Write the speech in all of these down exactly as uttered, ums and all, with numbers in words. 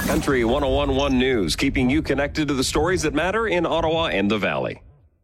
Country one oh one point one News, keeping you connected to the stories that matter in Ottawa and the Valley.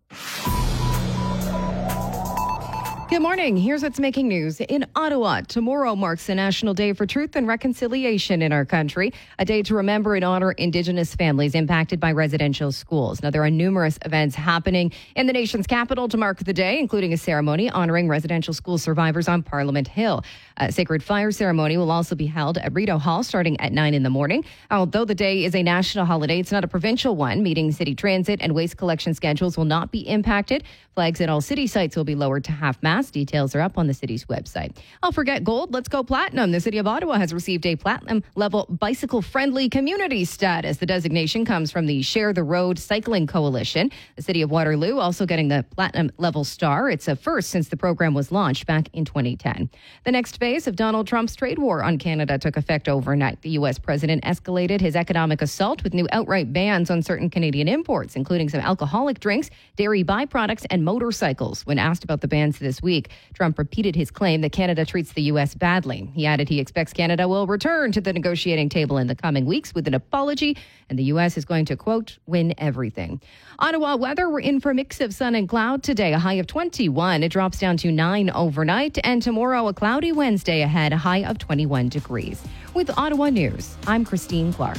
Good morning. Here's what's making news. In Ottawa, tomorrow marks the National Day for Truth and Reconciliation in our country, a day to remember and honor Indigenous families impacted by residential schools. Now, there are numerous events happening in the nation's capital to mark the day, including a ceremony honoring residential school survivors on Parliament Hill. A sacred fire ceremony will also be held at Rideau Hall starting at nine in the morning. Although the day is a national holiday, it's not a provincial one, meaning city transit and waste collection schedules will not be impacted. Flags at all city sites will be lowered to half-mast. Details are up on the city's website. I'll forget gold. Let's go platinum. The city of Ottawa has received a platinum-level bicycle-friendly community status. The designation comes from the Share the Road Cycling Coalition. The city of Waterloo also getting the platinum-level star. It's a first since the program was launched back in twenty ten. The next phase of Donald Trump's trade war on Canada took effect overnight. The U S president escalated his economic assault with new outright bans on certain Canadian imports, including some alcoholic drinks, dairy byproducts, and motorcycles. When asked about the bans this week, Trump repeated his claim that Canada treats the U S badly. He added he expects Canada will return to the negotiating table in the coming weeks with an apology, and the U S is going to, quote, win everything. Ottawa weather, we're in for a mix of sun and cloud today, a high of twenty-one. It drops down to nine overnight, and tomorrow a cloudy Wednesday ahead, a high of twenty-one degrees. With Ottawa News, I'm Christine Clark.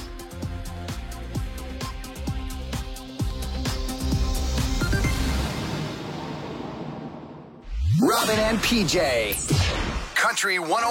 Robin and P J. Country one oh